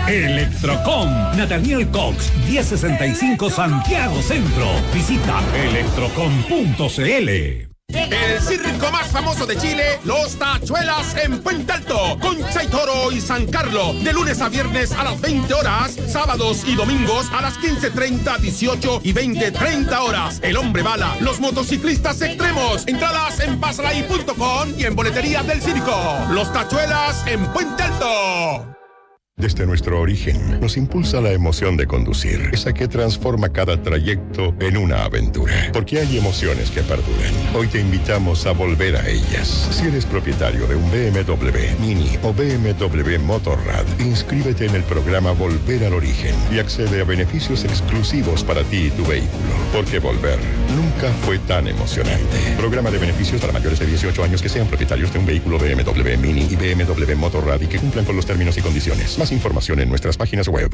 Electrocom, Nathaniel Cox, 1065 Santiago Centro. Visita electrocom.cl. El circo más famoso de Chile, Los Tachuelas en Puente Alto, Concha y Toro y San Carlos, de lunes a viernes a las 20 horas, sábados y domingos a las 15:30, 18 y 20:30 horas. El Hombre Bala, los motociclistas extremos, entradas en pasalai.com y en boletería del circo. Los Tachuelas en Puente Alto. Desde nuestro origen, nos impulsa la emoción de conducir, esa que transforma cada trayecto en una aventura. Porque hay emociones que perduran. Hoy te invitamos a volver a ellas. Si eres propietario de un BMW Mini o BMW Motorrad, inscríbete en el programa Volver al Origen y accede a beneficios exclusivos para ti y tu vehículo. Porque volver nunca fue tan emocionante. Programa de beneficios para mayores de 18 años que sean propietarios de un vehículo BMW Mini y BMW Motorrad y que cumplan con los términos y condiciones. Más información en nuestras páginas web.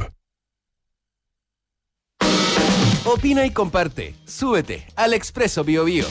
Opina y comparte. Súbete al Expreso Bio Bio.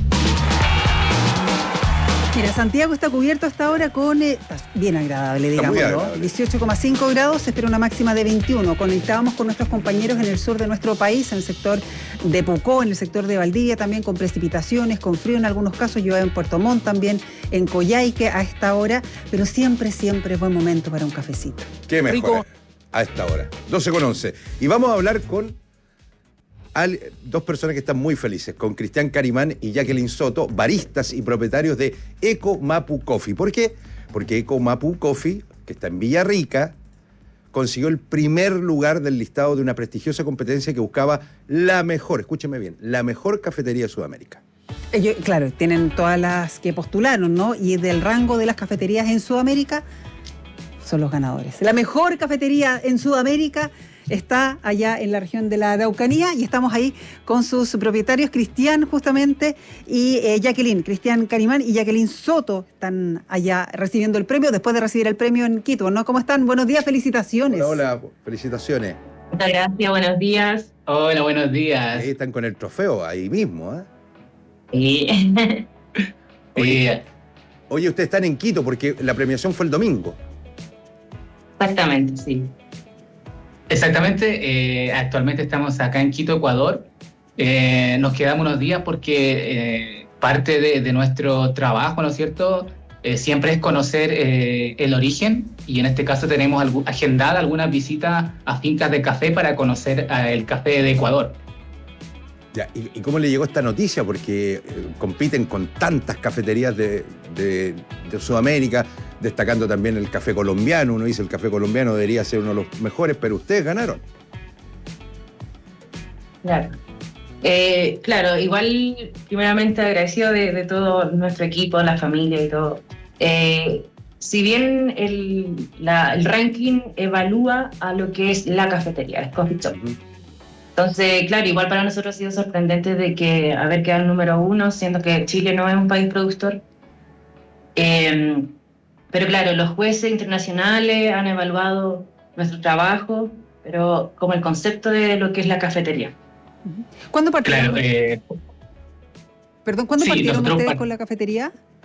Mira, Santiago está cubierto hasta ahora con... está bien agradable, digámoslo. 18,5 grados, se espera una máxima de 21. Conectábamos con nuestros compañeros en el sur de nuestro país, en el sector de Pucó, en el sector de Valdivia, también con precipitaciones, con frío en algunos casos, llueve en Puerto Montt, también en Coyhaique a esta hora, pero siempre es buen momento para un cafecito. Qué mejor Rico. a esta hora. 12:11. Y vamos a hablar con dos personas que están muy felices, con Cristian Carimán y Jacqueline Soto, baristas y propietarios de Eco Mapu Coffee. ¿Por qué? Porque Eco Mapu Coffee, que está en Villarrica, consiguió el primer lugar del listado de una prestigiosa competencia que buscaba la mejor, escúcheme bien, la mejor cafetería de Sudamérica. Ellos, claro, tienen todas las que postularon, ¿no? Y del rango de las cafeterías en Sudamérica son los ganadores. La mejor cafetería en Sudamérica está allá en la región de la Araucanía y estamos ahí con sus propietarios, Cristian justamente y Jacqueline. Cristian Carimán y Jacqueline Soto están allá recibiendo el premio después de recibir el premio en Quito, ¿no? ¿Cómo están? Buenos días, felicitaciones. Hola, felicitaciones. Muchas gracias, buenos días. Hola, buenos días. Ahí están con el trofeo, ahí mismo, ¿eh? Sí. Oye, ustedes están en Quito porque la premiación fue el domingo. Exactamente, sí. Exactamente, actualmente estamos acá en Quito, Ecuador. Nos quedamos unos días porque parte de nuestro trabajo, ¿no es cierto?, siempre es conocer el origen, y en este caso tenemos agendada algunas visitas a fincas de café para conocer el café de Ecuador. Ya, ¿y cómo le llegó esta noticia? Porque compiten con tantas cafeterías de Sudamérica, destacando también el café colombiano. Uno dice el café colombiano debería ser uno de los mejores, pero ustedes ganaron. Claro. Claro, igual primeramente agradecido de todo nuestro equipo, la familia y todo. Si bien el ranking evalúa a lo que es la cafetería, el coffee shop. Uh-huh. Entonces, claro, igual para nosotros ha sido sorprendente de que haber quedado el número 1, siendo que Chile no es un país productor. Pero claro, los jueces internacionales han evaluado nuestro trabajo, pero como el concepto de lo que es la cafetería. ¿Cuándo partieron? Claro, Perdón, ¿cuándo sí, partieron ustedes nosotros con la cafetería?